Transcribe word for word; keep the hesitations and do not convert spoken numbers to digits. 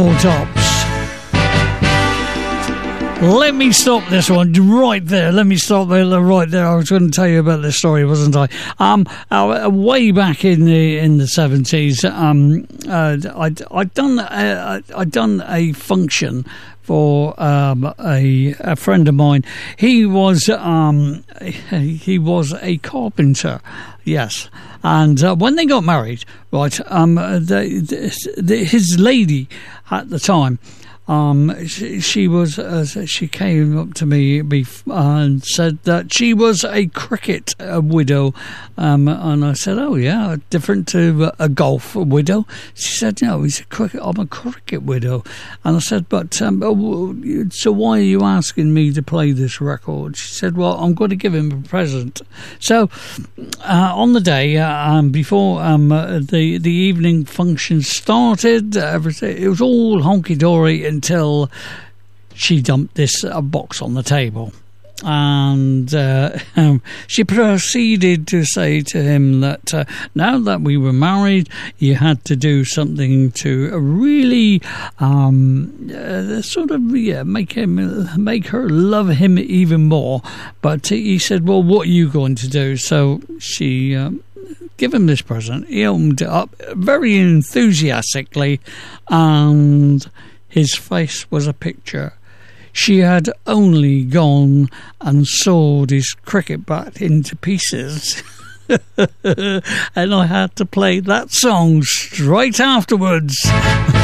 Four Tops. Let me stop this one right there. Let me stop there right there. I was going to tell you about this story, wasn't I? Um, uh, way back in the in the seventies, um, uh, I'd I'd done uh, I'd done a function for um, a, a friend of mine. He was um, he was a carpenter, yes. And uh, when they got married, right, um, the, the, the, his lady at the time. Um, she, she was. Uh, she came up to me bef- uh, and said that she was a cricket uh, widow, um, and I said, "Oh yeah, different to a golf widow." She said, "No, he's a cricket. I'm a cricket widow." And I said, "But um, so why are you asking me to play this record?" She said, "Well, I'm going to give him a present." So uh, on the day uh, um, before um, uh, the the evening function started, uh, everything it was all honky dory until she dumped this uh, box on the table. And uh, um, she proceeded to say to him that uh, now that we were married, you had to do something to really um, uh, sort of yeah make him make her love him even more. But he said, "Well, what are you going to do?" So she um, gave him this present. He opened it up very enthusiastically, and his face was a picture. She had only gone and sawed his cricket bat into pieces. And I had to play that song straight afterwards.